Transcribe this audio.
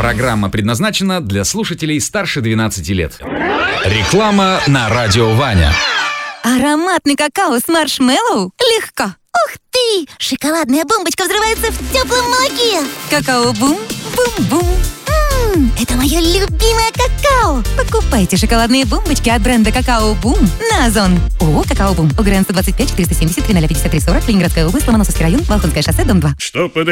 Программа предназначена для слушателей старше 12 лет. Реклама на Радио Ваня. Ароматный какао с маршмеллоу? Легко. Ух ты! Шоколадная бомбочка взрывается в теплом молоке. Какао-бум, бум-бум. Это мое любимое какао. Покупайте шоколадные бомбочки от бренда «Какао-бум» на Озон. ООО «Какао-бум». УГРН 125 473 053 40, Ленинградская область, Ломоносовский район, Волхонское шоссе, дом 2. Что